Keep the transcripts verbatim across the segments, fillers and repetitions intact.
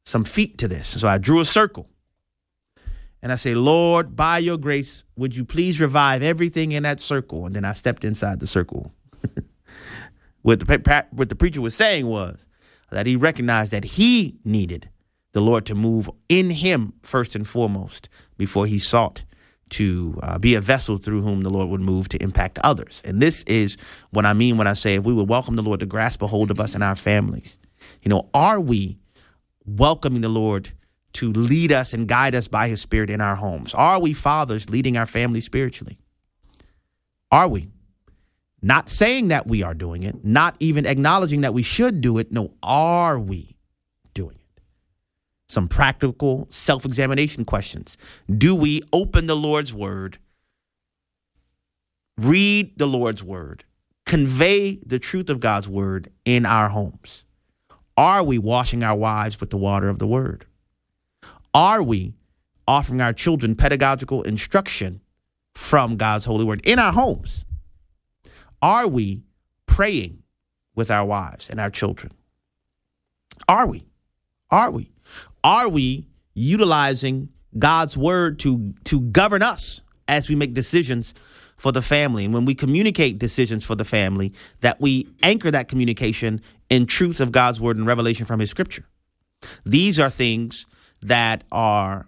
some feet to this. So I drew a circle. And I say, Lord, by your grace, would you please revive everything in that circle? And then I stepped inside the circle. What the, what the preacher was saying was that he recognized that he needed the Lord to move in him first and foremost before he sought to uh, be a vessel through whom the Lord would move to impact others. And this is what I mean when I say if we would welcome the Lord to grasp a hold of us and our families. You know, are we welcoming the Lord to lead us and guide us by his spirit in our homes? Are we fathers leading our family spiritually? Are we? Not saying that we are doing it, not even acknowledging that we should do it. No, are we doing it? Some practical self-examination questions. Do we open the Lord's word, read the Lord's word, convey the truth of God's word in our homes? Are we washing our wives with the water of the word? Are we offering our children pedagogical instruction from God's holy word in our homes? Are we praying with our wives and our children? Are we? Are we? Are we utilizing God's word to, to govern us as we make decisions for the family? And when we communicate decisions for the family, that we anchor that communication in truth of God's word and revelation from his scripture. These are things that are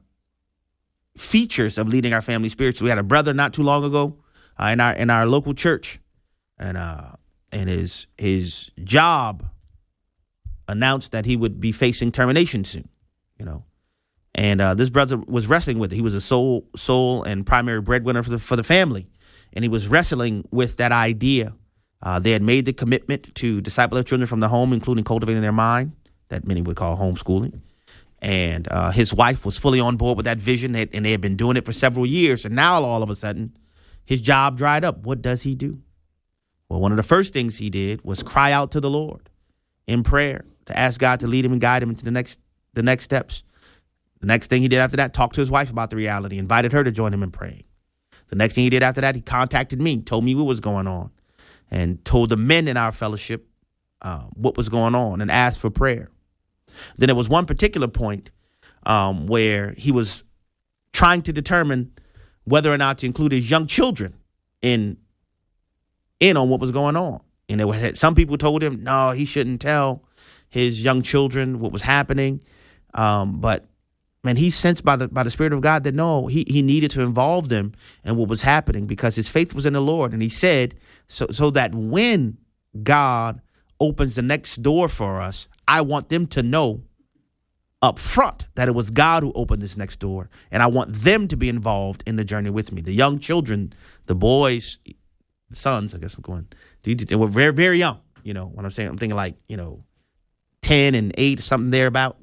features of leading our family spiritually. We had a brother not too long ago uh, in our in our local church, and uh, and his his job announced that he would be facing termination soon. You know, and uh, this brother was wrestling with it. He was a sole sole and primary breadwinner for the for the family, and he was wrestling with that idea. Uh, they had made the commitment to disciple their children from the home, including cultivating their mind, that many would call homeschooling. And uh, his wife was fully on board with that vision, and they had been doing it for several years. And now all of a sudden, his job dried up. What does he do? Well, one of the first things he did was cry out to the Lord in prayer to ask God to lead him and guide him into the next the next steps. The next thing he did after that, talked to his wife about the reality, invited her to join him in praying. The next thing he did after that, he contacted me, told me what was going on, and told the men in our fellowship uh, what was going on and asked for prayer. Then there was one particular point um, where he was trying to determine whether or not to include his young children in in on what was going on. And there were some people told him, no, he shouldn't tell his young children what was happening. Um, but man, he sensed by the by the Spirit of God that no, he he needed to involve them in what was happening because his faith was in the Lord. And he said so so that when God opens the next door for us, I want them to know up front that it was God who opened this next door. And I want them to be involved in the journey with me. The young children, the boys, sons, I guess I'm going, they were very, very young. You know what I'm saying? I'm thinking like, you know, ten and eight, something thereabout.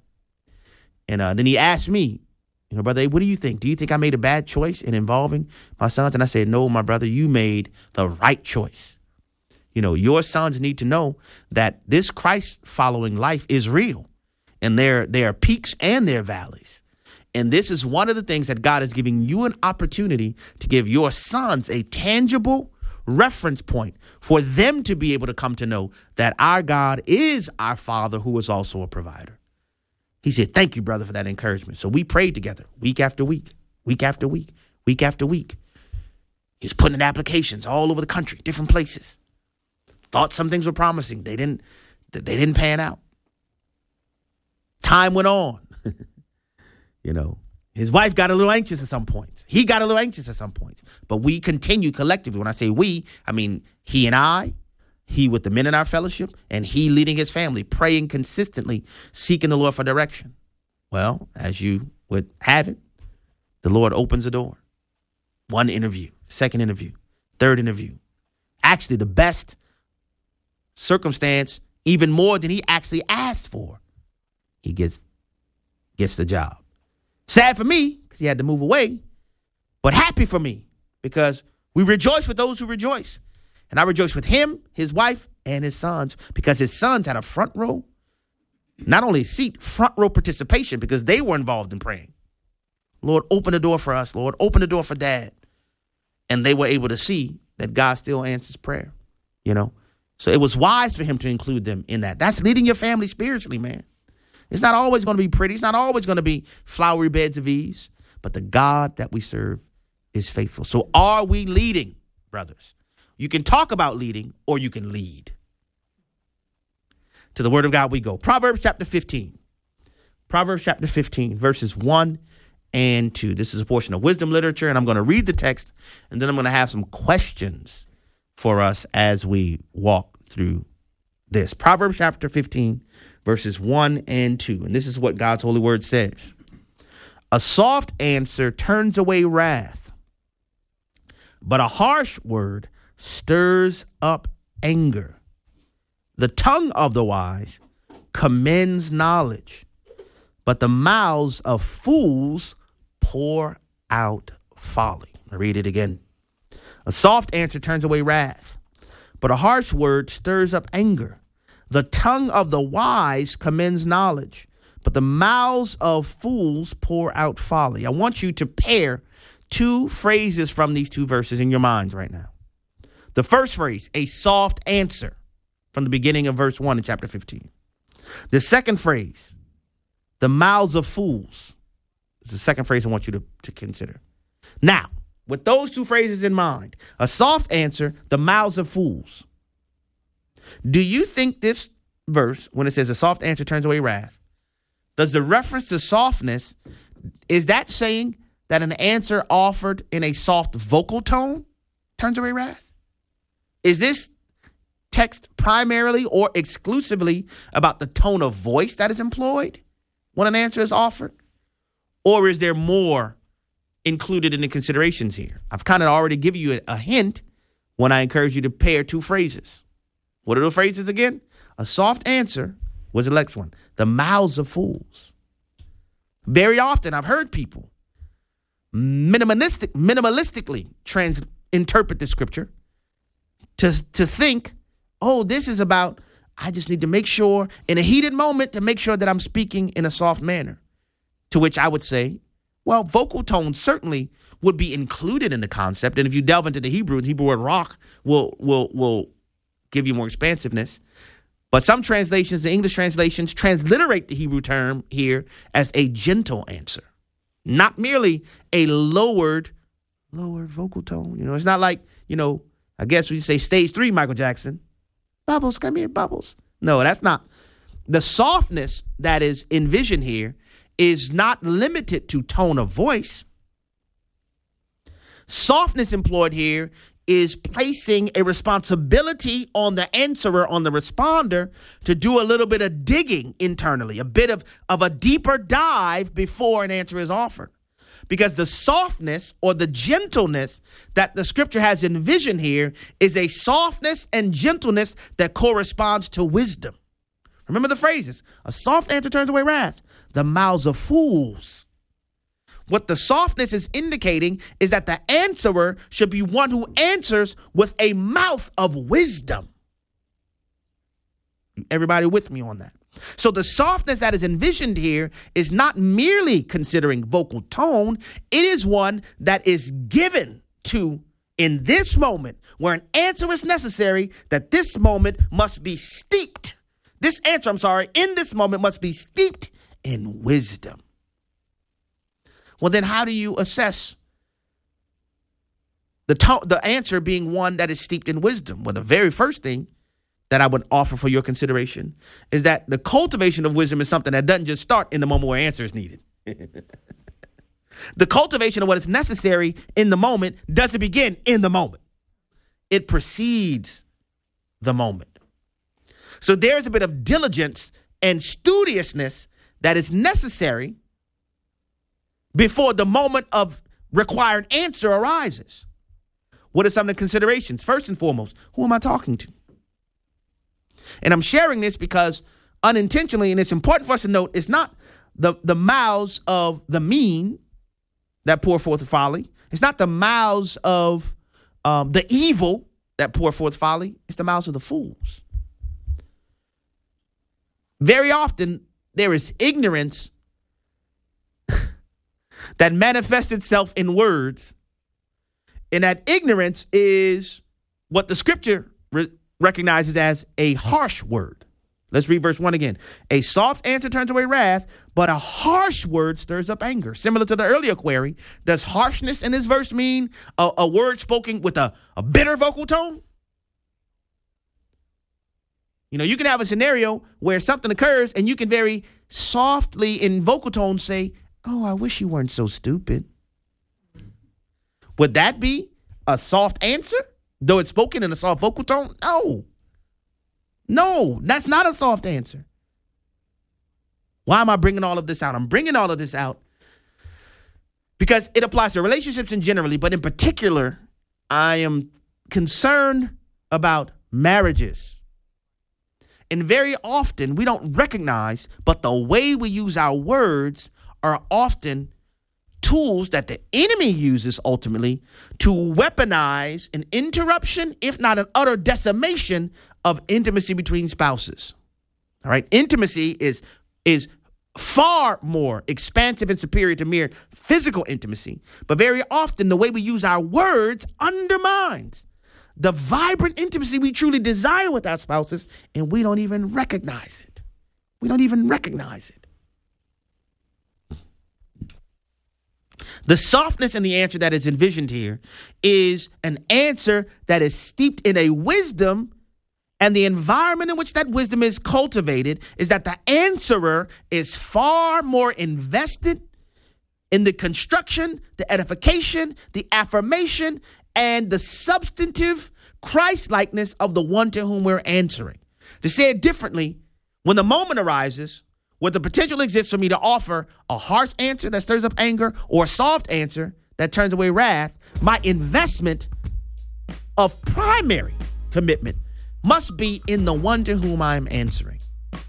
And uh, then he asked me, you know, brother, what do you think? Do you think I made a bad choice in involving my sons? And I said, no, my brother, you made the right choice. You know, your sons need to know that this Christ following life is real, and there, there are peaks and there are valleys. And this is one of the things that God is giving you an opportunity to give your sons a tangible reference point for them to be able to come to know that our God is our Father who is also a provider. He said, thank you, brother, for that encouragement. So we prayed together week after week, week after week, week after week. He's putting in applications all over the country, different places. Thought some things were promising. They didn't, they didn't pan out. Time went on. You know, his wife got a little anxious at some points. He got a little anxious at some points. But we continue collectively. When I say we, I mean he and I, he with the men in our fellowship, and he leading his family, praying consistently, seeking the Lord for direction. Well, as you would have it, the Lord opens the door. One interview, second interview, third interview. Actually, the best circumstance, even more than he actually asked for. He gets gets the job. Sad for me because he had to move away, but happy for me because we rejoice with those who rejoice. And I rejoice with him, his wife, and his sons because his sons had a front row, not only seat, front row participation because they were involved in praying. Lord, open the door for us, Lord. Open the door for dad. And they were able to see that God still answers prayer, you know. So it was wise for him to include them in that. That's leading your family spiritually, man. It's not always going to be pretty. It's not always going to be flowery beds of ease. But the God that we serve is faithful. So are we leading, brothers? You can talk about leading or you can lead. To the word of God we go. Proverbs chapter fifteen. Proverbs chapter fifteen, verses one and two. This is a portion of wisdom literature, and I'm going to read the text, and then I'm going to have some questions for us as we walk through this. Proverbs chapter fifteen, verses one and two. And this is what God's holy word says. A soft answer turns away wrath, but a harsh word stirs up anger. The tongue of the wise commends knowledge, but the mouths of fools pour out folly. I read it again. A soft answer turns away wrath, but a harsh word stirs up anger. The tongue of the wise commends knowledge, but the mouths of fools pour out folly. I want you to pair two phrases from these two verses in your minds right now. The first phrase, a soft answer, from the beginning of verse one in chapter fifteen. The second phrase, the mouths of fools, is the second phrase I want you to, to consider. Now, with those two phrases in mind, a soft answer, the mouths of fools. Do you think this verse, when it says a soft answer turns away wrath, does the reference to softness, is that saying that an answer offered in a soft vocal tone turns away wrath? Is this text primarily or exclusively about the tone of voice that is employed when an answer is offered? Or is there more included in the considerations here? I've kind of already given you a, a hint when I encourage you to pair two phrases. What are the phrases again? A soft answer was the next one. The mouths of fools. Very often I've heard people minimalistic, minimalistically trans interpret the scripture to, to think, oh, this is about, I just need to make sure in a heated moment to make sure that I'm speaking in a soft manner. To which I would say, well, vocal tone certainly would be included in the concept. And if you delve into the Hebrew, the Hebrew word rock will, will, will give you more expansiveness. But some translations, the English translations, transliterate the Hebrew term here as a gentle answer, not merely a lowered, lowered vocal tone. You know, it's not like, you know, I guess we say stage three, Michael Jackson. Bubbles, come here, Bubbles. No, that's not. The softness that is envisioned here is not limited to tone of voice. Softness employed here is placing a responsibility on the answerer, on the responder, to do a little bit of digging internally, a bit of, of a deeper dive before an answer is offered. Because the softness or the gentleness that the scripture has envisioned here is a softness and gentleness that corresponds to wisdom. Remember the phrases. A soft answer turns away wrath. The mouths of fools. What the softness is indicating is that the answerer should be one who answers with a mouth of wisdom. Everybody with me on that? So the softness that is envisioned here is not merely considering vocal tone. It is one that is given to in this moment where an answer is necessary, that this moment must be steeped. This answer, I'm sorry, in this moment must be steeped in wisdom. Well, then how do you assess the to- the answer being one that is steeped in wisdom? Well, the very first thing that I would offer for your consideration is that the cultivation of wisdom is something that doesn't just start in the moment where answer is needed. The cultivation of what is necessary in the moment doesn't begin in the moment. It precedes the moment. So there's a bit of diligence and studiousness that is necessary before the moment of required answer arises. What are some of the considerations? First and foremost, who am I talking to? And I'm sharing this because unintentionally, and it's important for us to note, it's not the, the mouths of the mean that pour forth folly. It's not the mouths of um, the evil that pour forth folly. It's the mouths of the fools. Very often, there is ignorance that manifests itself in words. And that ignorance is what the scripture re- recognizes as a harsh word. Let's read verse one again. A soft answer turns away wrath, but a harsh word stirs up anger. Similar to the earlier query, does harshness in this verse mean a, a word spoken with a, a bitter vocal tone? You know, you can have a scenario where something occurs and you can very softly in vocal tone say, oh, I wish you weren't so stupid. Would that be a soft answer, though it's spoken in a soft vocal tone? No. No, that's not a soft answer. Why am I bringing all of this out? I'm bringing all of this out because it applies to relationships in generally, but in particular, I am concerned about marriages. And very often we don't recognize, but the way we use our words are often tools that the enemy uses ultimately to weaponize an interruption, if not an utter decimation of intimacy between spouses. All right. Intimacy is, is far more expansive and superior to mere physical intimacy. But very often the way we use our words undermines the vibrant intimacy we truly desire with our spouses, and we don't even recognize it. We don't even recognize it. The softness in the answer that is envisioned here is an answer that is steeped in a wisdom, and the environment in which that wisdom is cultivated is that the answerer is far more invested in the construction, the edification, the affirmation, and the substantive Christ-likeness of the one to whom we're answering. To say it differently, when the moment arises where the potential exists for me to offer a harsh answer that stirs up anger or a soft answer that turns away wrath, my investment of primary commitment must be in the one to whom I'm answering.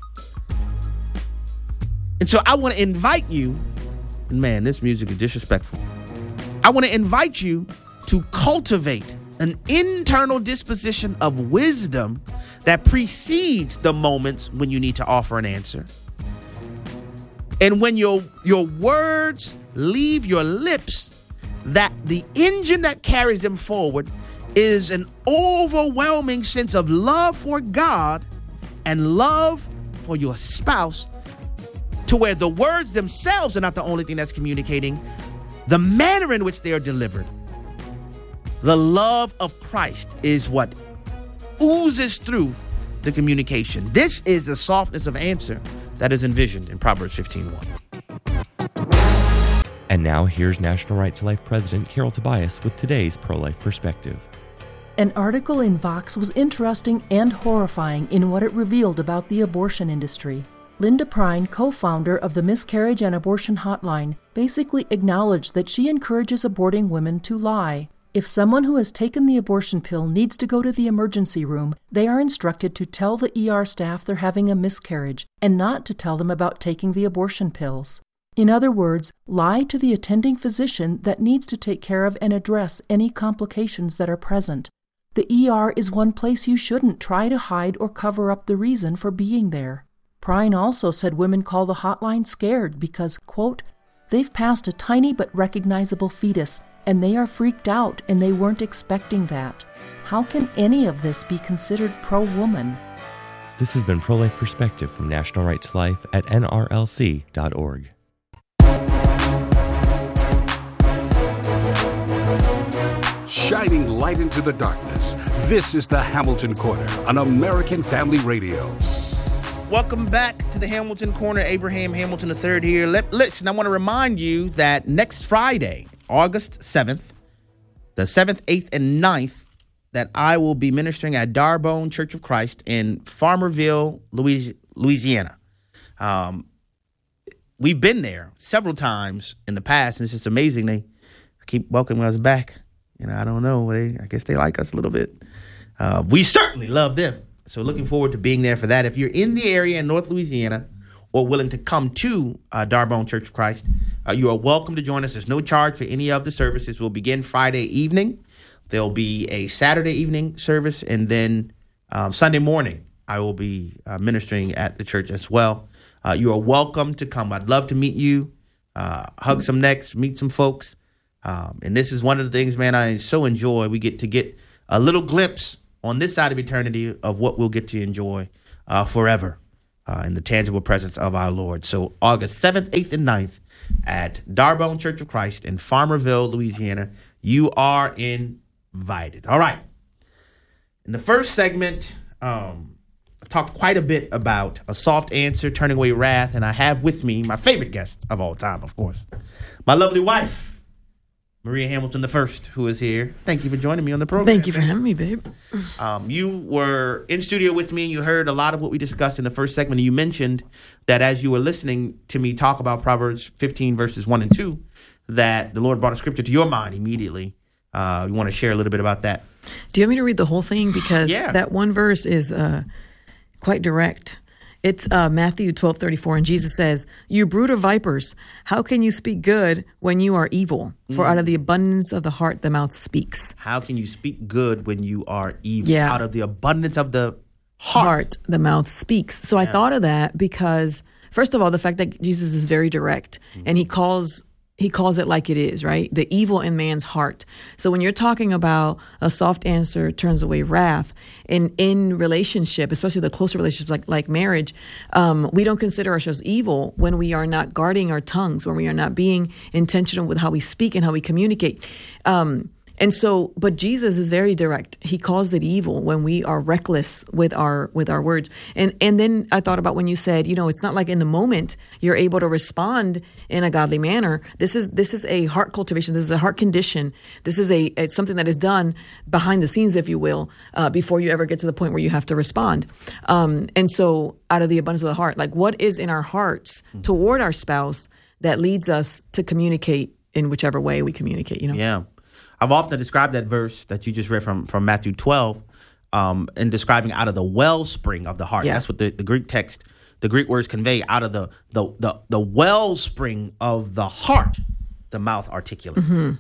And so I want to invite you, and man, this music is disrespectful. I want to invite you to cultivate an internal disposition of wisdom that precedes the moments when you need to offer an answer. And when your, your words leave your lips, that the engine that carries them forward is an overwhelming sense of love for God and love for your spouse, to where the words themselves are not the only thing that's communicating the manner in which they are delivered. The love of Christ is what oozes through the communication. This is the softness of answer that is envisioned in Proverbs fifteen one. And now here's National Right to Life President Carol Tobias with today's pro-life perspective. An article in Vox was interesting and horrifying in what it revealed about the abortion industry. Linda Prine, co-founder of the Miscarriage and Abortion Hotline, basically acknowledged that she encourages aborting women to lie. If someone who has taken the abortion pill needs to go to the emergency room, they are instructed to tell the E R staff they're having a miscarriage and not to tell them about taking the abortion pills. In other words, lie to the attending physician that needs to take care of and address any complications that are present. The E R is one place you shouldn't try to hide or cover up the reason for being there. Prine also said women call the hotline scared because, quote, they've passed a tiny but recognizable fetus, and they are freaked out and they weren't expecting that. How can any of this be considered pro-woman? This has been Pro-Life Perspective from National Right to Life at N R L C dot org. Shining light into the darkness, this is the Hamilton Corner on American Family Radio. Welcome back to the Hamilton Corner. Abraham Hamilton the third here. Let, listen, I want to remind you that next Friday, August seventh, the seventh, eighth, and ninth, that I will be ministering at Darbone Church of Christ in Farmerville, Louisiana. Um, we've been there several times in the past, and it's just amazing. They keep welcoming us back. You know, I don't know. They, I guess they like us a little bit. Uh, we certainly love them. So looking forward to being there for that. If you're in the area in North Louisiana or willing to come to uh, Darbone Church of Christ, uh, you are welcome to join us. There's no charge for any of the services. We'll begin Friday evening. There'll be a Saturday evening service. And then um, Sunday morning, I will be uh, ministering at the church as well. Uh, you are welcome to come. I'd love to meet you, uh, hug some necks, meet some folks. Um, and this is one of the things, man, I so enjoy. We get to get a little glimpse on this side of eternity of what we'll get to enjoy uh, forever. uh, in the tangible presence of our Lord. So August seventh, eighth, and ninth at Darbone Church of Christ in Farmerville, Louisiana. You are invited. All right. In the first segment, um, I talked quite a bit about a soft answer, turning away wrath, and I have with me my favorite guest of all time, of course, my lovely wife, Maria Hamilton the First, who is here. Thank you for joining me on the program. Thank you for having me, babe. Um, you were in studio with me, and you heard a lot of what we discussed in the first segment. And you mentioned that as you were listening to me talk about Proverbs fifteen, verses one and two, that the Lord brought a scripture to your mind immediately. Uh, you want to share a little bit about that? Do you want me to read the whole thing? Because yeah. that one verse is uh, quite direct. It's uh, Matthew twelve thirty-four, and Jesus says, "You brood of vipers, how can you speak good when you are evil? For Mm. out of the abundance of the heart, the mouth speaks." How can you speak good when you are evil? Yeah. Out of the abundance of the heart. Heart, the mouth speaks. So I thought of that because, first of all, the fact that Jesus is very direct, Mm. and he calls he calls it like it is, right? The evil in man's heart. So when you're talking about a soft answer turns away wrath, in in relationship, especially the closer relationships like like marriage, um, we don't consider ourselves evil when we are not guarding our tongues, when we are not being intentional with how we speak and how we communicate. Um, And so, but Jesus is very direct. He calls it evil when we are reckless with our with our words. And and then I thought about when you said, you know, it's not like in the moment you're able to respond in a godly manner. This is this is a heart cultivation. This is a heart condition. This is a it's something that is done behind the scenes, if you will, uh, before you ever get to the point where you have to respond. Um, and so, out of the abundance of the heart, like what is in our hearts mm-hmm. toward our spouse that leads us to communicate in whichever way we communicate. You know. Yeah. I've often described that verse that you just read from, from Matthew twelve um, in describing out of the wellspring of the heart. Yeah. That's what the, the Greek text, the Greek words convey. Out of the the the, the wellspring of the heart, the mouth articulates. Mm-hmm.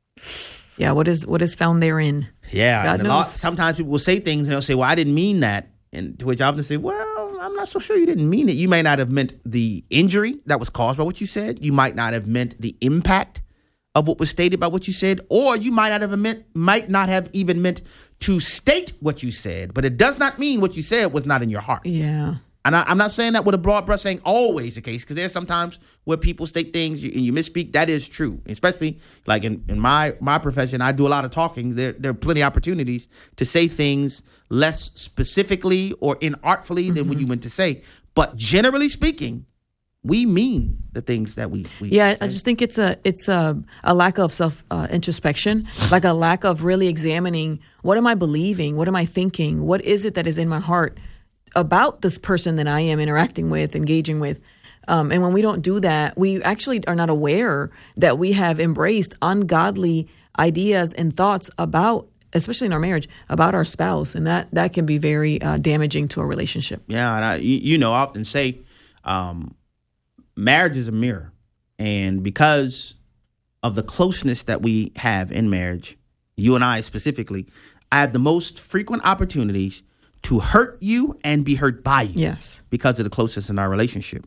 Yeah, what is what is found therein? Yeah, God and a knows. lot, sometimes people will say things and they'll say, "Well, I didn't mean that," and to which I often say, "Well, I'm not so sure you didn't mean it. You may not have meant the injury that was caused by what you said. You might not have meant the impact of what was stated by what you said, or you might not have meant, might not have even meant to state what you said, but it does not mean what you said was not in your heart." Yeah. And I, I'm not saying that with a broad brush, saying always the case, because there's sometimes where people state things and you misspeak. That is true, especially like in, in my my profession. I do a lot of talking. There, there are plenty of opportunities to say things less specifically or inartfully mm-hmm. than what you meant to say. But generally speaking, we mean the things that we, we yeah. say. I just think it's a it's a, a lack of self uh, introspection, like a lack of really examining what am I believing, what am I thinking, what is it that is in my heart about this person that I am interacting with, engaging with. Um, and when we don't do that, we actually are not aware that we have embraced ungodly ideas and thoughts about, especially in our marriage, about our spouse, and that that can be very uh, damaging to a relationship. Yeah, and I, you, you know, I often say. Um, Marriage is a mirror, and because of the closeness that we have in marriage, you and I specifically, I have the most frequent opportunities to hurt you and be hurt by you. Yes. Because of the closeness in our relationship.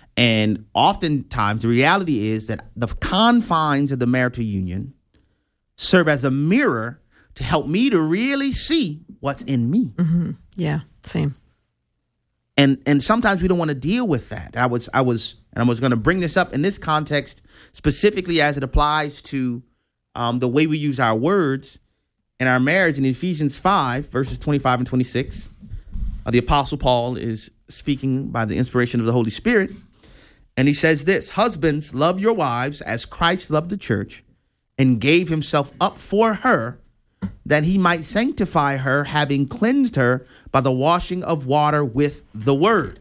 And oftentimes the reality is that the confines of the marital union serve as a mirror to help me to really see what's in me. Mm-hmm. Yeah, same. And and sometimes we don't want to deal with that. I was I was and I was going to bring this up in this context specifically as it applies to um, the way we use our words in our marriage. In Ephesians five, verses twenty-five and twenty-six, uh, the Apostle Paul is speaking by the inspiration of the Holy Spirit, and he says this: "Husbands, love your wives as Christ loved the church and gave himself up for her, that he might sanctify her, having cleansed her by the washing of water with the word."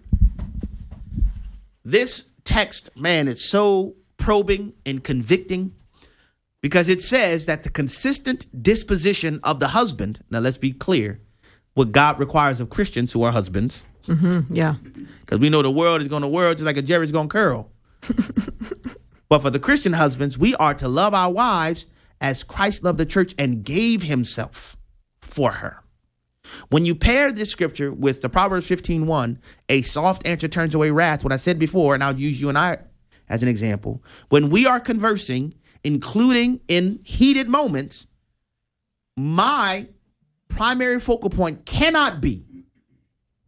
This text, man, it's so probing and convicting because it says that the consistent disposition of the husband, now let's be clear, what God requires of Christians who are husbands. Mm-hmm. Yeah. Because we know the world is going to whirl just like a Jerry's going to curl. But for the Christian husbands, we are to love our wives as Christ loved the church and gave himself for her. When you pair this scripture with the Proverbs fifteen one, a soft answer turns away wrath, what I said before, and I'll use you and I as an example. When we are conversing, including in heated moments, my primary focal point cannot be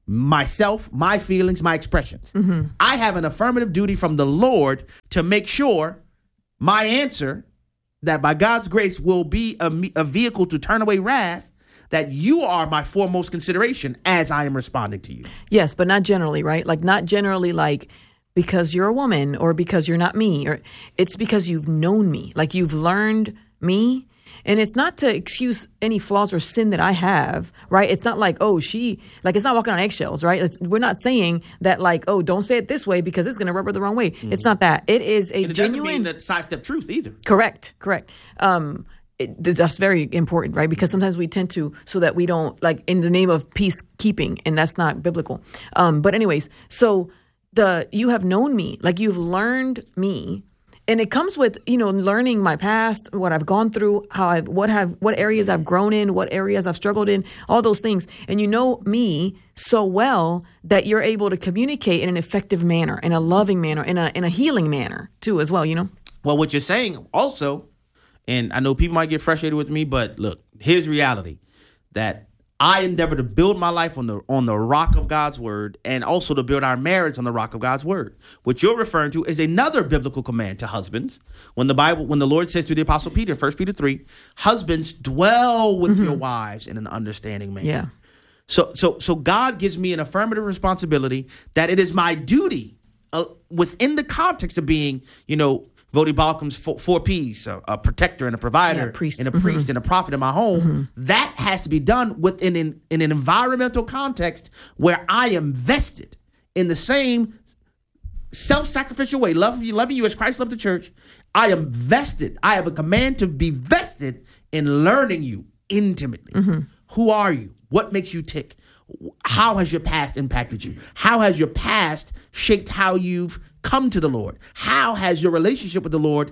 myself, my feelings, my expressions. Mm-hmm. I have an affirmative duty from the Lord to make sure my answer, that by God's grace will be a, a vehicle to turn away wrath, that you are my foremost consideration as I am responding to you. Yes, but not generally, right? Like not generally like because you're a woman or because you're not me, or it's because you've known me, like you've learned me. And it's not to excuse any flaws or sin that I have, right? It's not like, oh, she, like, it's not walking on eggshells, right? It's, we're not saying that, like, oh, don't say it this way because it's going to rub her the wrong way. Mm-hmm. It's not that. It is a and it genuine. Doesn't mean that sidestep truth either. Correct, correct. Um, it, that's very important, right? Because sometimes we tend to, so that we don't, like, in the name of peacekeeping, and that's not biblical. Um, but anyways, so the you have known me, like you've learned me. And it comes with, you know, learning my past, what I've gone through, how I've, what have, what areas I've grown in, what areas I've struggled in, all those things. And you know me so well that you're able to communicate in an effective manner, in a loving manner, in a in a healing manner too, as well. You know. Well, what you're saying also, and I know people might get frustrated with me, but look, here's reality: that I endeavor to build my life on the on the rock of God's word, and also to build our marriage on the rock of God's word. What you're referring to is another biblical command to husbands. When the Bible, when the Lord says to the Apostle Peter, First Peter three, husbands, dwell with mm-hmm. your wives in an understanding manner. Yeah. So, so, so God gives me an affirmative responsibility that it is my duty uh, within the context of being, you know, Vodi Balcom's four, four P's, a, a protector and a provider yeah, priest. and a priest mm-hmm. and a prophet in my home. Mm-hmm. That has to be done within an, in an environmental context where I am vested in the same self-sacrificial way, loving you, loving you as Christ loved the church. I am vested. I have a command to be vested in learning you intimately. Mm-hmm. Who are you? What makes you tick? How has your past impacted you? How has your past shaped how you've come to the Lord? How has your relationship with the Lord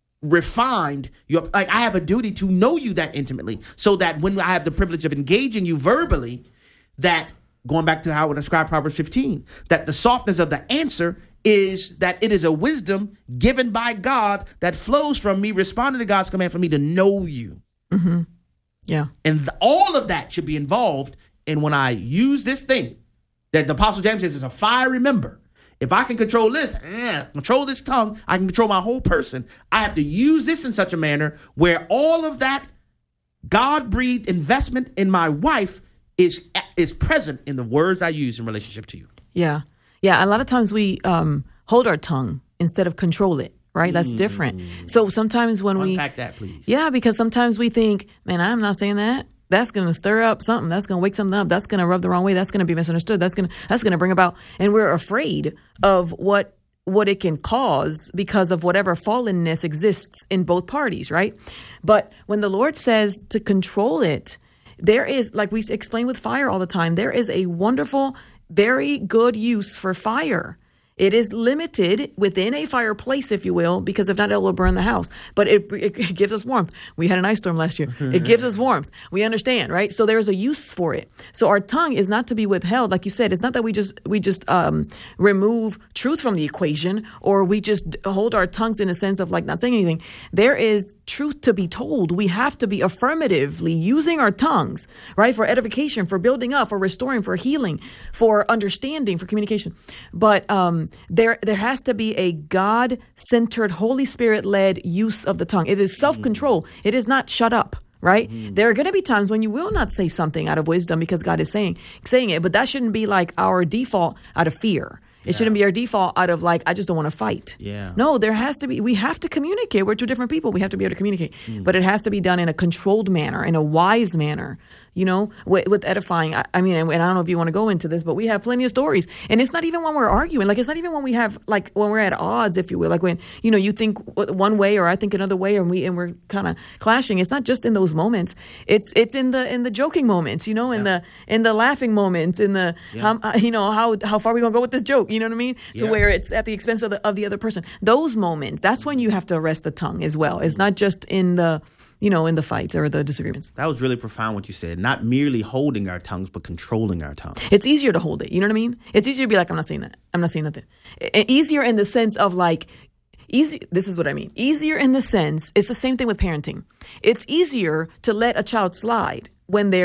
refined your, like, I have a duty to know you that intimately, so that when I have the privilege of engaging you verbally, that, going back to how I describe Proverbs fifteen, that the softness of the answer is that it is a wisdom given by God that flows from me responding to God's command for me to know you. Mm-hmm. Yeah. And th- all of that should be involved in when I use this thing that the Apostle James says is a fiery member. If I can control this, eh, control this tongue, I can control my whole person. I have to use this in such a manner where all of that God-breathed investment in my wife is is present in the words I use in relationship to you. Yeah. Yeah. A lot of times we um, hold our tongue instead of control it. Right? That's mm. different. So sometimes when Unpack we... Unpack that, please. Yeah, because sometimes we think, man, I'm not saying that. That's going to stir up something. That's going to wake something up. That's going to rub the wrong way. That's going to be misunderstood. That's going to that's going to bring about... And we're afraid of what what it can cause because of whatever fallenness exists in both parties, right? But when the Lord says to control it, there is, like we explain with fire all the time, there is a wonderful, very good use for fire. It is limited within a fireplace, if you will, because if not, it will burn the house. But it, it, it gives us warmth. We had an ice storm last year. It gives us warmth. We understand, right? So there's a use for it. So our tongue is not to be withheld. Like you said, it's not that we just we just um, remove truth from the equation, or we just hold our tongues in a sense of like not saying anything. There is truth to be told. We have to be affirmatively using our tongues, right, for edification, for building up, for restoring, for healing, for understanding, for communication. But um, there there has to be a God-centered, Holy Spirit-led use of the tongue. It is self-control. Mm. It is not shut up. Right? Mm. There are going to be times when you will not say something out of wisdom because God is saying saying it, but that shouldn't be like our default out of fear. It yeah. shouldn't be our default out of like, I just don't want to fight. Yeah. No, there has to be, we have to communicate. We're two different people. We have to be able to communicate. Mm. But it has to be done in a controlled manner, in a wise manner, you know, with, with edifying. I, I mean, and, and I don't know if you want to go into this, but we have plenty of stories. And it's not even when we're arguing. Like, it's not even when we have, like, when we're at odds, if you will. Like when, you know, you think one way or I think another way and, we, and we're kind of clashing. It's not just in those moments. It's it's in the in the joking moments, you know, in yeah. the in the laughing moments, in the, yeah. how, you know, how how far are we going to go with this joke? You know what I mean? To yeah. where it's at the expense of the of the other person. Those moments, that's when you have to arrest the tongue as well. It's not just in the, you know, in the fights or the disagreements. That was really profound what you said. Not merely holding our tongues, but controlling our tongue. It's easier to hold it. You know what I mean? It's easier to be like, I'm not saying that. I'm not saying nothing. Easier in the sense of like, easy. This is what I mean. Easier in the sense, it's the same thing with parenting. It's easier to let a child slide when they're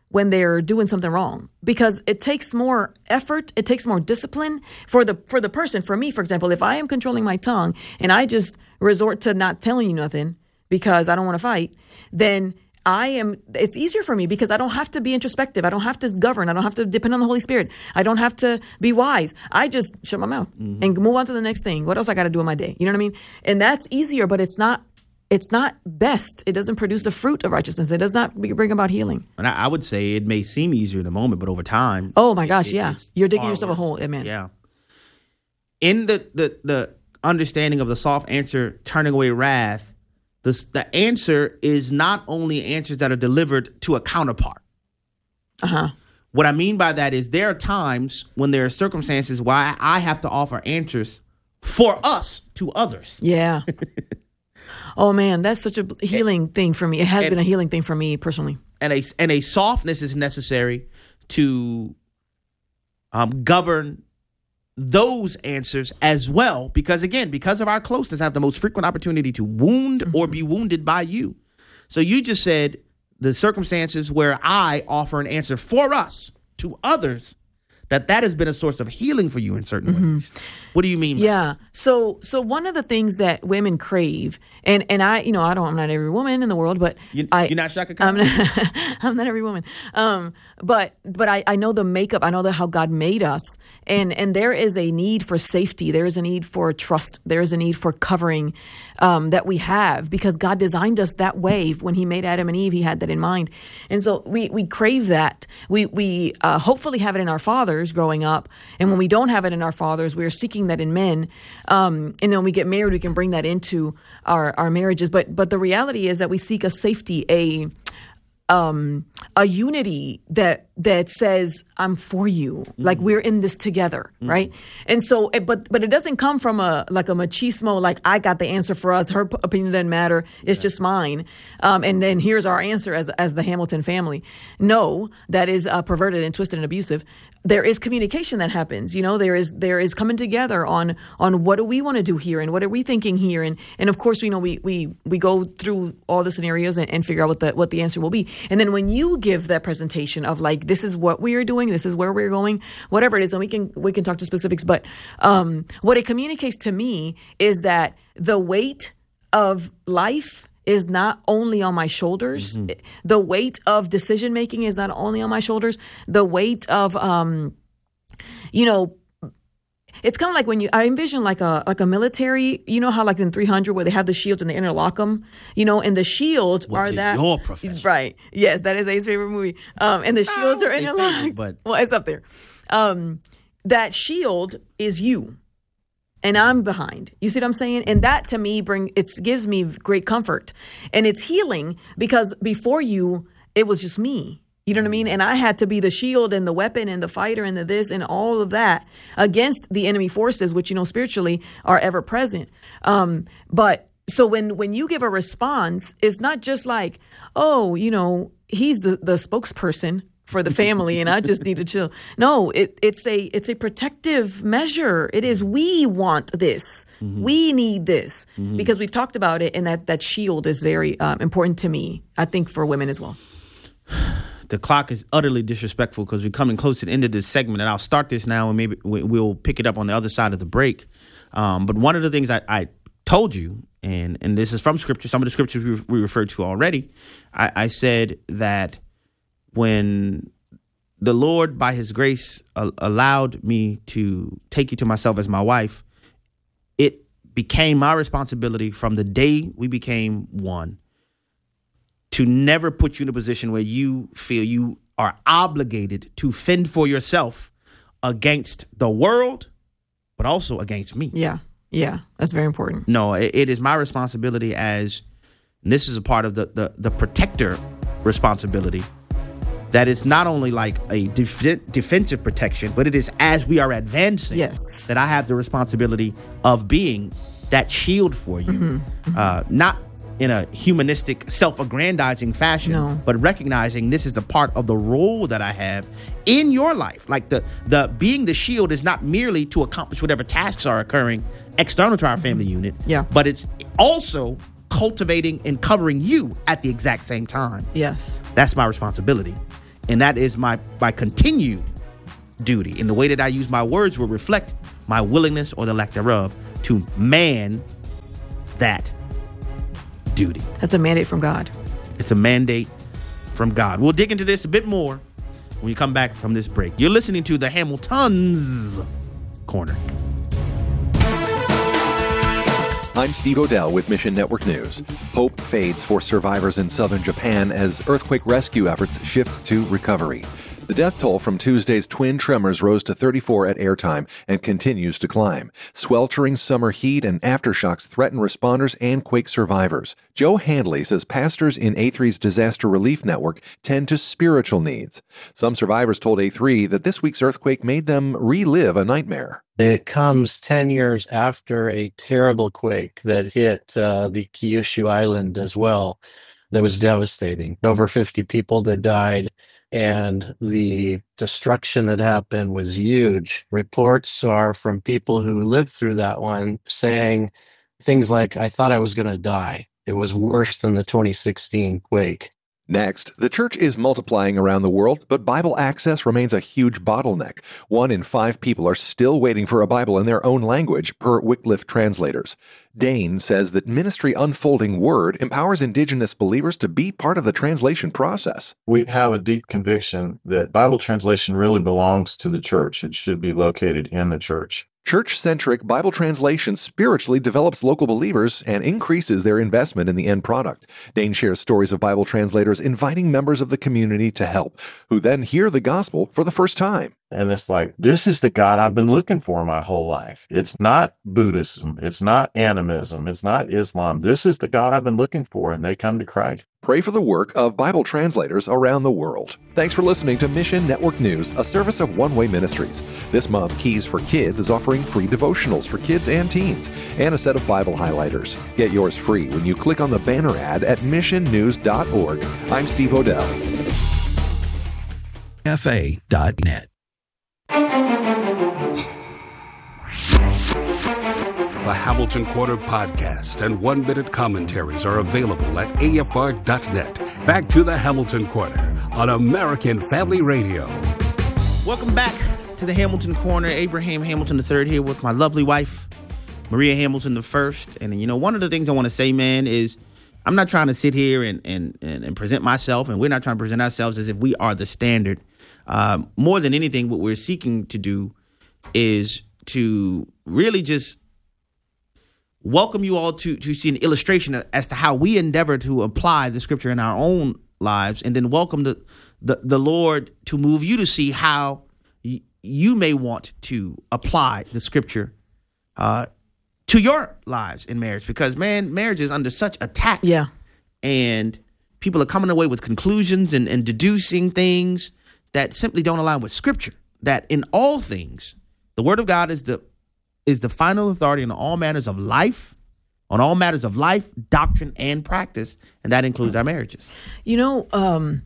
when they're doing something wrong, because it takes more effort, it takes more discipline for the for the person. For me, for example, if I am controlling my tongue and I just resort to not telling you nothing because I don't want to fight, then I am, it's easier for me because I don't have to be introspective. I don't have to govern. I don't have to depend on the Holy Spirit. I don't have to be wise. I just shut my mouth mm-hmm. and move on to the next thing. What else I got to do in my day? You know what I mean? And that's easier, but it's not It's not best. It doesn't produce the fruit of righteousness. It does not bring about healing. And I, I would say it may seem easier in the moment, but over time. Oh my gosh, it, yeah. It's You're digging yourself worse. a hole. Amen. Yeah. In the, the, the understanding of the soft answer, turning away wrath, the, the answer is not only answers that are delivered to a counterpart. Uh-huh. What I mean by that is there are times when there are circumstances why I have to offer answers for us to others. Yeah. Oh man, that's such a healing and, thing for me. It has and, been a healing thing for me personally. And a and a softness is necessary to um, govern those answers as well, because again, because of our closeness, I have the most frequent opportunity to wound mm-hmm. or be wounded by you. So you just said the circumstances where I offer an answer for us to others, that that has been a source of healing for you in certain mm-hmm. ways. What do you mean by yeah. that? So so one of the things that women crave, and, and I, you know, I don't, I'm not every woman in the world, but you, I, you're not Shaka Khan? I'm not, I'm not every woman. Um, but but I, I know the makeup, I know the, how God made us, and and there is a need for safety. There is a need for trust. There is a need for covering um, that we have, because God designed us that way. When He made Adam and Eve, He had that in mind, and so we we crave that. We we uh, hopefully have it in our fathers growing up, and when we don't have it in our fathers, we are seeking that in men. Um, and then when we get married, we can bring that into our our marriages. But but the reality is that we seek a safety, a um, a unity that that says, I'm for you. Mm-hmm. Like we're in this together, mm-hmm. right? And so, but but it doesn't come from a like a machismo, like I got the answer for us. Her opinion doesn't matter. It's right. just mine. Um, and then here's our answer as as the Hamilton family. No, that is uh, perverted and twisted and abusive. There is communication that happens. You know, there is there is coming together on on what do we want to do here and what are we thinking here, and and of course, you know, we we we go through all the scenarios and, and figure out what the what the answer will be. And then when you give that presentation of like, this is what we are doing, this is where we're going, whatever it is, and we can we can talk to specifics. But um, what it communicates to me is that the weight of life is not only on my shoulders. Mm-hmm. The weight of decision making is not only on my shoulders. The weight of, um, you know, it's kind of like when you, I envision like a like a military, you know how like in three hundred where they have the shields and they interlock them, you know, and the shields Which are is that. your profession. Right. Yes, that is A's favorite movie. Um, and the shields are interlocked. Favorite, but. Well, it's up there. Um, that shield is you. And I'm behind. You see what I'm saying? And that to me bring it gives me great comfort. And it's healing because before you, it was just me. You know what I mean? And I had to be the shield and the weapon and the fighter and the this and all of that against the enemy forces, which, you know, spiritually are ever present. Um, but so when when you give a response, it's not just like, oh, you know, he's the, the spokesperson for the family and I just need to chill. No, it, it's a it's a protective measure. It is, we want this. Mm-hmm. We need this mm-hmm. because we've talked about it, and that, that shield is very um, important to me, I think, for women as well. The clock is utterly disrespectful because we're coming close to the end of this segment, and I'll start this now and maybe we'll pick it up on the other side of the break. Um, but one of the things I, I told you, and, and this is from Scripture, some of the Scriptures we, we referred to already, I, I said that when the Lord, by His grace, uh, allowed me to take you to myself as my wife, it became my responsibility from the day we became one to never put you in a position where you feel you are obligated to fend for yourself against the world, but also against me. Yeah, yeah, that's very important. No, it, it is my responsibility as, and this is a part of the, the, the protector responsibility, that it's not only like a def- defensive protection, but it is as we are advancing yes. that I have the responsibility of being that shield for you. Mm-hmm. Mm-hmm. Uh, not in a humanistic, self-aggrandizing fashion, no. but recognizing this is a part of the role that I have in your life. Like the the being the shield is not merely to accomplish whatever tasks are occurring external to our family mm-hmm. unit, yeah. but it's also cultivating and covering you at the exact same time. Yes. That's my responsibility. And that is my, my continued duty. And the way that I use my words will reflect my willingness or the lack thereof to man that duty. That's a mandate from God. It's a mandate from God. We'll dig into this a bit more when we come back from this break. You're listening to the Hamilton's Corner. I'm Steve Odell with Mission Network News. Hope fades for survivors in southern Japan as earthquake rescue efforts shift to recovery. The death toll from Tuesday's twin tremors rose to thirty-four at airtime and continues to climb. Sweltering summer heat and aftershocks threaten responders and quake survivors. Joe Handley says pastors in A three's disaster relief network tend to spiritual needs. Some survivors told A three that this week's earthquake made them relive a nightmare. It comes ten years after a terrible quake that hit uh, the Kyushu Island as well. That was devastating. Over fifty people that died. And the destruction that happened was huge. Reports are from people who lived through that one saying things like, I thought I was going to die. It was worse than the twenty sixteen quake. Next, the church is multiplying around the world, but Bible access remains a huge bottleneck. One in five people are still waiting for a Bible in their own language, per Wycliffe translators. Dane says that Ministry Unfolding Word empowers indigenous believers to be part of the translation process. We have a deep conviction that Bible translation really belongs to the church. It should be located in the church. Church-centric Bible translation spiritually develops local believers and increases their investment in the end product. Dane shares stories of Bible translators inviting members of the community to help, who then hear the gospel for the first time. And it's like, this is the God I've been looking for my whole life. It's not Buddhism. It's not animism. It's not Islam. This is the God I've been looking for, and they come to Christ. Pray for the work of Bible translators around the world. Thanks for listening to Mission Network News, a service of One Way Ministries. This month, Keys for Kids is offering free devotionals for kids and teens and a set of Bible highlighters. Get yours free when you click on the banner ad at mission news dot org. I'm Steve Odell. F A dot net. The Hamilton Quarter podcast and one-minute commentaries are available at A F R dot net. Back to the Hamilton Quarter on American Family Radio. Welcome back to the Hamilton Corner. Abraham Hamilton the third here with my lovely wife, Maria Hamilton the first. And, you know, one of the things I want to say, man, is I'm not trying to sit here and, and, and, and present myself, and we're not trying to present ourselves as if we are the standard. Uh, more than anything, what we're seeking to do is to really just welcome you all to, to see an illustration as to how we endeavor to apply the scripture in our own lives, and then welcome the, the, the Lord to move you to see how y- you may want to apply the scripture uh, to your lives in marriage. Because, man, marriage is under such attack. Yeah. And people are coming away with conclusions and, and deducing things that simply don't align with scripture. That in all things, the word of God is the is the final authority on all matters of life, on all matters of life, doctrine, and practice, and that includes our marriages. You know, um,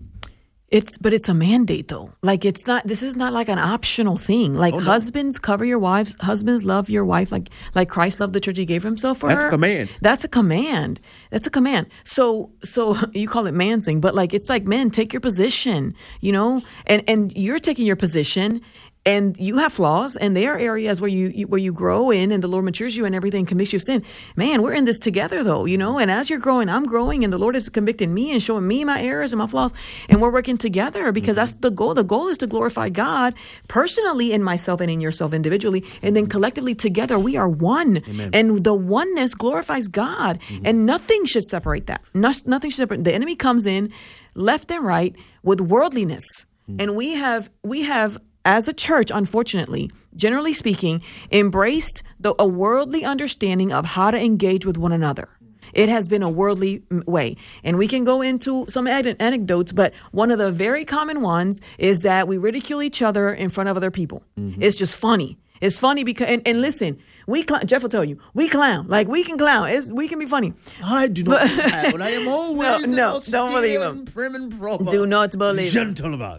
it's but it's a mandate though. Like it's not. This is not like an optional thing. Like Oh, no. husbands cover your wives. Husbands love your wife. Like like Christ loved the church. He gave himself for That's her. a command. That's a command. That's a command. So so you call it mansing, but like it's like, men, take your position. You know, and and you're taking your position. And you have flaws, and there are areas where you, you where you grow in, and the Lord matures you, and everything convicts you of sin. Man, we're in this together, though, you know. And as you're growing, I'm growing, and the Lord is convicting me and showing me my errors and my flaws, and we're working together because mm-hmm. that's the goal. The goal is to glorify God personally in myself and in yourself individually, and then collectively together we are one. Amen. And the oneness glorifies God, mm-hmm. and nothing should separate that. No, nothing should separate. The enemy comes in left and right with worldliness, mm-hmm. and we have we have. As a church, unfortunately, generally speaking, embraced the, a worldly understanding of how to engage with one another. It has been a worldly way. And we can go into some ad- anecdotes, but one of the very common ones is that we ridicule each other in front of other people. Mm-hmm. It's just funny. It's funny because, and, and listen, we cl- Jeff will tell you, we clown. Like, we can clown. It's, we can be funny. I do not have, but I am always no, no, don't believe him. Prim and proper. Do not believe him. Gentle about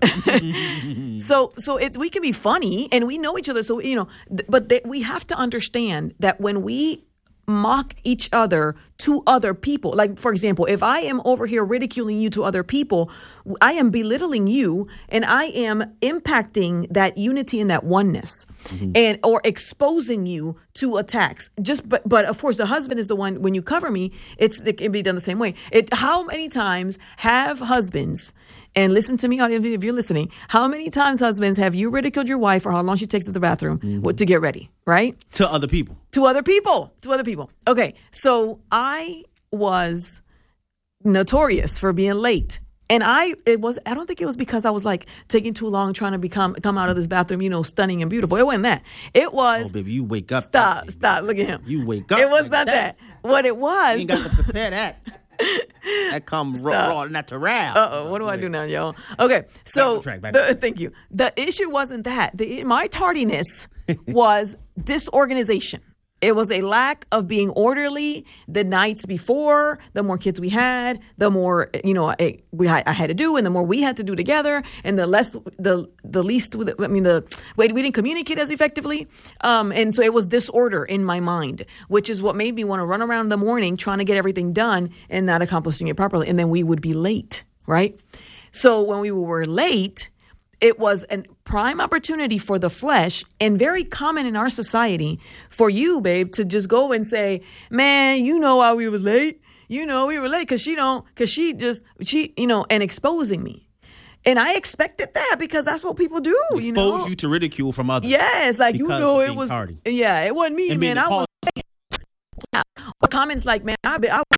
it. so, so it, we can be funny, and we know each other. So, you know, th- but th- we have to understand that when we mock each other to other people. Like, for example, if I am over here ridiculing you to other people, I am belittling you and I am impacting that unity and that oneness mm-hmm. and or exposing you to attacks. Just but but of course the husband is the one, when you cover me, it's it can be done the same way. It how many times have husbands, and listen to me, audience, if you're listening, how many times, husbands, have you ridiculed your wife for how long she takes to the bathroom mm-hmm. to get ready, right? To other people. To other people. To other people. Okay, so I was notorious for being late. And I it was I don't think it was because I was like taking too long trying to become come out of this bathroom, you know, stunning and beautiful. It wasn't that. It was Oh baby, you wake up. Stop, stop, look at him. You wake up. It was like not that. that. What it was. You ain't got to prepare that. That comes raw, raw, natural. Uh-oh, what do I do now, y'all? Okay, so back back the, thank you. The issue wasn't that. The, my tardiness was disorganization. It was a lack of being orderly the nights before. The more kids we had, the more, you know, I, we I had to do, and the more we had to do together, and the less, the the least. I mean, the way we didn't communicate as effectively, um, and so it was disorder in my mind, which is what made me want to run around in the morning trying to get everything done and not accomplishing it properly, and then we would be late, right? So when we were late, it was a prime opportunity for the flesh, and very common in our society for you, babe, to just go and say, man, you know why we was late. You know, we were late because she don't, because she just, she, you know, and exposing me. And I expected that because that's what people do, Expose you know. you to ridicule from others. Yes, like, you know, it was, tardy. yeah, it wasn't me, and man. I was, yeah. Or comments like, man, I, I